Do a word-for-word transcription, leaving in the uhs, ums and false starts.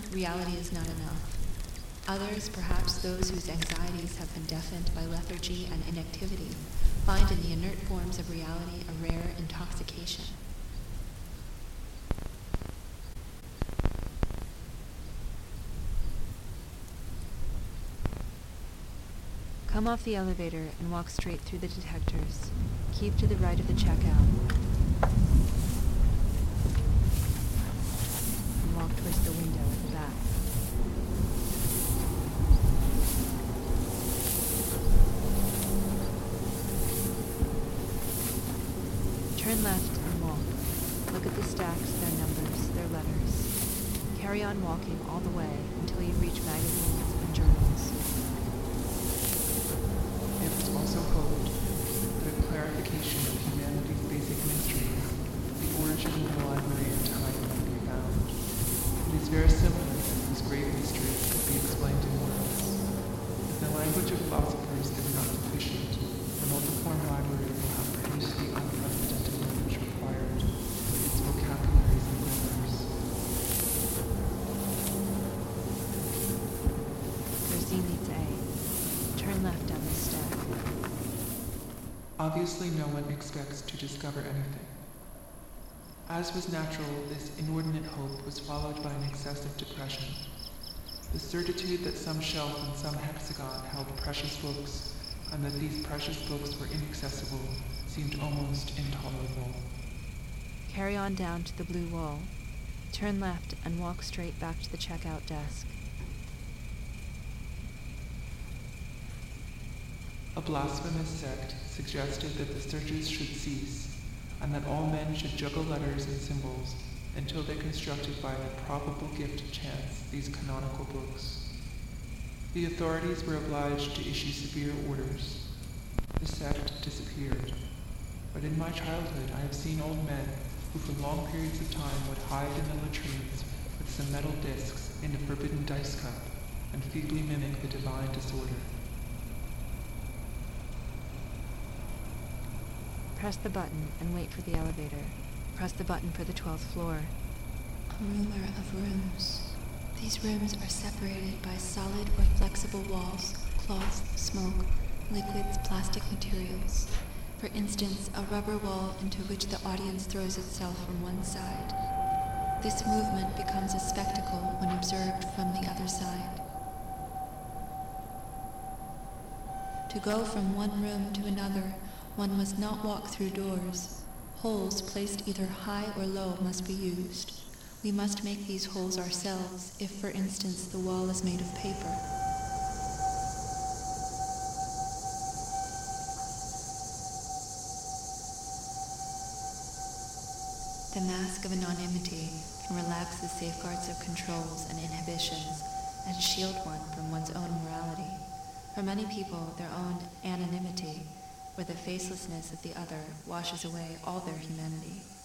reality is not enough. Others, perhaps those whose anxieties have been deafened by lethargy and inactivity, find in the inert forms of reality a rare intoxication. Come off the elevator and walk straight through the detectors. Keep to the right of the checkout. And walk towards the window at the back. Turn left and walk. Look at the stacks, their numbers, their letters. Carry on walking all the way until you reach magazines and journals. It was also hoped that a clarification of humanity's basic mysteries, the origin of the library and time, might be found. It is very similar as these great mysteries could be explained in words. If the language of philosophers is not sufficient, the multiform library will have produced the unprecedented language required with its vocabularies and grammars. There's Z needs A. Turn left down this stack. Obviously, no one expects to discover anything. As was natural, this inordinate hope was followed by an excessive depression. The certitude that some shelf in some hexagon held precious books, and that these precious books were inaccessible, seemed almost intolerable. Carry on down to the blue wall. Turn left and walk straight back to the checkout desk. A blasphemous sect suggested that the searches should cease, and that all men should juggle letters and symbols until they constructed by an improbable gift of chance these canonical books. The authorities were obliged to issue severe orders. The sect disappeared. But in my childhood I have seen old men who for long periods of time would hide in the latrines with some metal discs in a forbidden dice cup and feebly mimic the divine disorder. Press the button and wait for the elevator. Press the button for the twelfth floor. A rumor of rooms. These rooms are separated by solid or flexible walls, cloth, smoke, liquids, plastic materials. For instance, a rubber wall into which the audience throws itself from one side. This movement becomes a spectacle when observed from the other side. To go from one room to another, one must not walk through doors. Holes placed either high or low must be used. We must make these holes ourselves if, for instance, the wall is made of paper. The mask of anonymity can relax the safeguards of controls and inhibitions and shield one from one's own morality. For many people, their own anonymity, or the facelessness of the other, washes away all their humanity.